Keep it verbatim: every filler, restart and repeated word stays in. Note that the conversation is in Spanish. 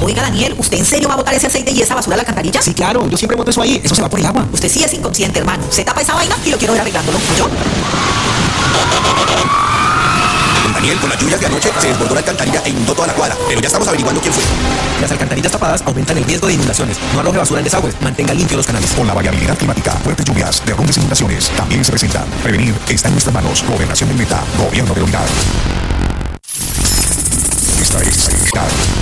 Oiga, Daniel, ¿usted en serio va a botar ese aceite y esa basura a la alcantarilla? Sí, claro, yo siempre boto eso ahí, eso se va por el agua. Usted sí es inconsciente, hermano. Se tapa esa vaina y lo quiero ver arreglándolo. ¿Yo? Daniel, con las lluvias de anoche se desbordó la alcantarilla e inundó toda la cuadra, pero ya estamos averiguando quién fue. Las alcantarillas tapadas aumentan el riesgo de inundaciones. No arroje basura en desagües, mantenga limpios los canales. Con la variabilidad climática, fuertes lluvias, derrumbes e inundaciones también se presentan. Prevenir está en nuestras manos. Gobernación del Meta, Gobierno de la Unidad. Esta es